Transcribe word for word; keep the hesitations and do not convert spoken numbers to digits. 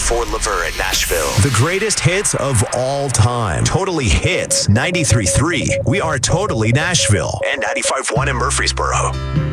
Ford Laverne at Nashville. The greatest hits of all time. Totally Hits ninety-three point three. We are Totally Nashville. And ninety-five point one in Murfreesboro.